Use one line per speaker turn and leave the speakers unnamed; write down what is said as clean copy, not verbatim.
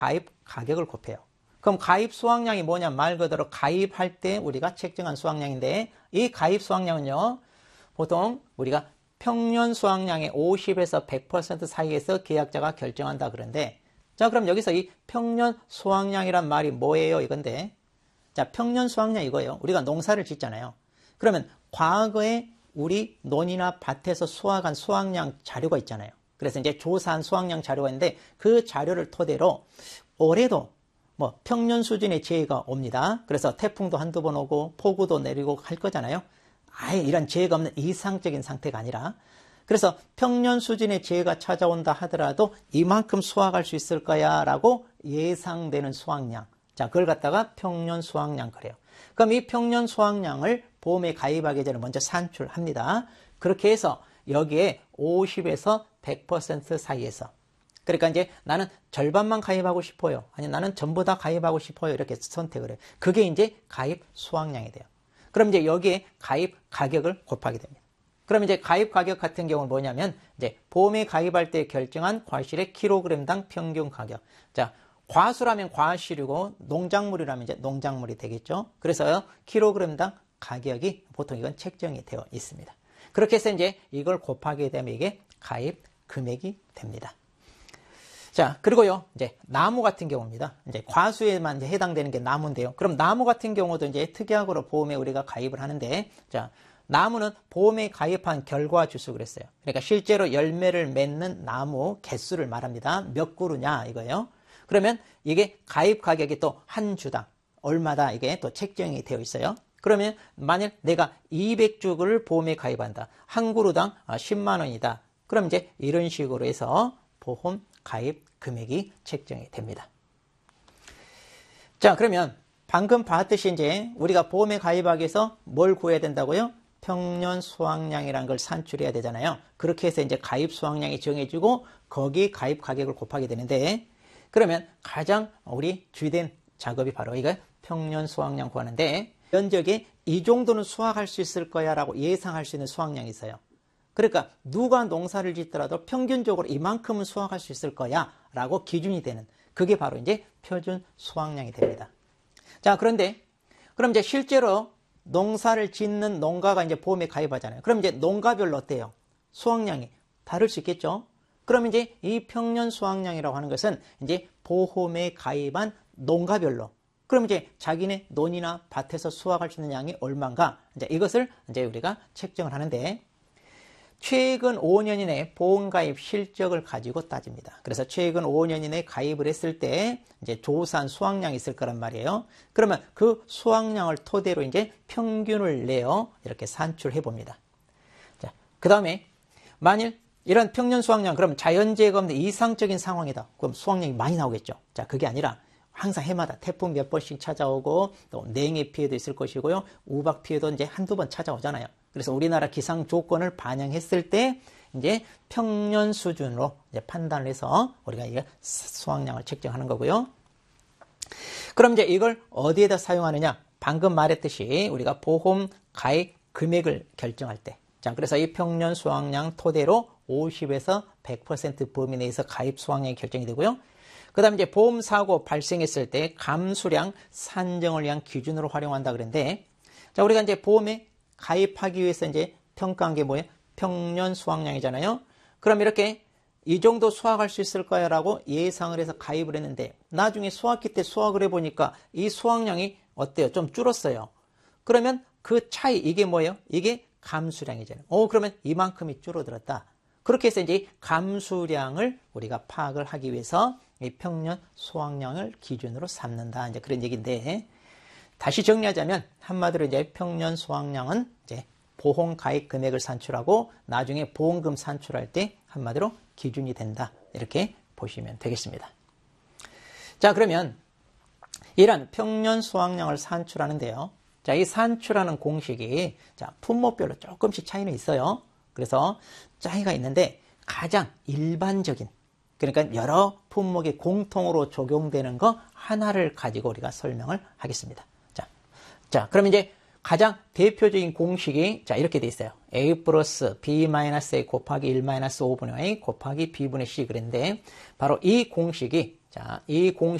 가입 가격을 곱해요. 그럼 가입 수확량이 뭐냐? 말 그대로 가입할 때 우리가 책정한 수확량인데, 이 가입 수확량은요, 보통 우리가 평년 수확량의 50에서 100% 사이에서 계약자가 결정한다 그런데, 자, 그럼 여기서 이 평년 수확량이란 말이 뭐예요? 이건데, 자, 평년 수확량 이거예요. 우리가 농사를 짓잖아요. 그러면 과거에 우리 논이나 밭에서 수확한 수확량 자료가 있잖아요. 그래서 이제 조사한 수확량 자료가 있는데, 그 자료를 토대로 올해도 뭐 평년 수준의 재해가 옵니다. 그래서 태풍도 한두 번 오고 폭우도 내리고 할 거잖아요. 아예 이런 재해가 없는 이상적인 상태가 아니라, 그래서 평년 수준의 재해가 찾아온다 하더라도 이만큼 수확할 수 있을 거야 라고 예상되는 수확량, 자, 그걸 갖다가 평년 수확량 그래요. 그럼 이 평년 수확량을 보험에 가입하기 전에 먼저 산출합니다. 그렇게 해서 여기에 50에서 100% 사이에서, 그러니까 이제 나는 절반만 가입하고 싶어요, 아니 나는 전부 다 가입하고 싶어요, 이렇게 선택을 해요. 그게 이제 가입 수확량이 돼요. 그럼 이제 여기에 가입 가격을 곱하게 됩니다. 그럼 이제 가입 가격 같은 경우는 뭐냐면, 이제 보험에 가입할 때 결정한 과실의 킬로그램당 평균 가격. 자, 과수라면 과실이고 농작물이라면 이제 농작물이 되겠죠. 그래서 킬로그램당 가격이 보통 이건 책정이 되어 있습니다. 그렇게 해서 이제 이걸 곱하게 되면 이게 가입 금액이 됩니다. 자, 그리고요, 이제 나무 같은 경우입니다. 이제 과수에만 이제 해당되는 게 나무인데요. 그럼 나무 같은 경우도 이제 특약으로 보험에 우리가 가입을 하는데, 자, 나무는 보험에 가입한 결과 주수 그랬어요. 그러니까 실제로 열매를 맺는 나무 개수를 말합니다. 몇 그루냐 이거예요. 그러면 이게 가입 가격이 또 한 주당 얼마다 이게 또 책정이 되어 있어요. 그러면 만약 내가 200주를 보험에 가입한다. 한 그루당 10만 원이다. 그럼 이제 이런 식으로 해서 보험 가입 금액이 책정이 됩니다. 자, 그러면 방금 봤듯이 이제 우리가 보험에 가입하기 위해서 뭘 구해야 된다고요? 평년 수확량이라는 걸 산출해야 되잖아요. 그렇게 해서 이제 가입 수확량이 정해지고 거기 가입 가격을 곱하게 되는데, 그러면 가장 우리 주된 작업이 바로 이거 평년 수확량 구하는데, 면적에 이 정도는 수확할 수 있을 거야 라고 예상할 수 있는 수확량이 있어요. 그러니까 누가 농사를 짓더라도 평균적으로 이만큼은 수확할 수 있을 거야 라고 기준이 되는, 그게 바로 이제 표준 수확량이 됩니다. 자, 그런데 그럼 이제 실제로 농사를 짓는 농가가 이제 보험에 가입하잖아요. 그럼 이제 농가별로 어때요? 수확량이 다를 수 있겠죠? 그럼 이제 이 평년 수확량이라고 하는 것은 이제 보험에 가입한 농가별로, 그럼 이제 자기네 논이나 밭에서 수확할 수 있는 양이 얼마인가, 이제 이것을 이제 우리가 책정을 하는데, 최근 5년 이내 보험 가입 실적을 가지고 따집니다. 그래서 최근 5년 이내 가입을 했을 때 이제 조사한 수확량이 있을 거란 말이에요. 그러면 그 수확량을 토대로 이제 평균을 내어 이렇게 산출해 봅니다. 자, 그 다음에 만일 이런 평년 수확량, 그럼 자연재해가 없는 이상적인 상황이다. 그럼 수확량이 많이 나오겠죠. 자, 그게 아니라 항상 해마다 태풍 몇 번씩 찾아오고 또 냉해 피해도 있을 것이고요. 우박 피해도 이제 한두 번 찾아오잖아요. 그래서 우리나라 기상 조건을 반영했을 때 이제 평년 수준으로 이제 판단을 해서 우리가 이게 수확량을 책정하는 거고요. 그럼 이제 이걸 어디에다 사용하느냐? 방금 말했듯이 우리가 보험 가입 금액을 결정할 때, 자, 그래서 이 평년 수확량 토대로 50에서 100% 범위 내에서 가입 수확량이 결정이 되고요. 그 다음에 이제 보험 사고 발생했을 때 감수량 산정을 위한 기준으로 활용한다 그랬는데, 자, 우리가 이제 보험에 가입하기 위해서 이제 평가한 게 뭐예요? 평년 수확량이잖아요. 그럼 이렇게 이 정도 수확할 수 있을 거야 라고 예상을 해서 가입을 했는데, 나중에 수확기 때 수확을 해보니까 이 수확량이 어때요? 좀 줄었어요. 그러면 그 차이, 이게 뭐예요? 이게 감수량이잖아요. 그러면 이만큼이 줄어들었다. 그렇게 해서 이제 감수량을 우리가 파악을 하기 위해서 이 평년 수확량을 기준으로 삼는다. 이제 그런 얘기인데, 다시 정리하자면 한마디로 이제 평년 수확량은 이제 보험 가입 금액을 산출하고 나중에 보험금 산출할 때 한마디로 기준이 된다. 이렇게 보시면 되겠습니다. 자, 그러면 이런 평년 수확량을 산출하는데요. 자, 이 산출하는 공식이 자, 품목별로 조금씩 차이는 있어요. 그래서 차이가 있는데 가장 일반적인, 그러니까 여러 품목에 공통으로 적용되는 거 하나를 가지고 우리가 설명을 하겠습니다. 자, 그럼 이제 가장 대표적인 공식이 자, 이렇게 돼 있어요. A 플러스 B 마이너스 A 곱하기 1 마이너스 5분의 A 곱하기 B분의 C 그랬는데, 바로 이 공식이 자, 이 공식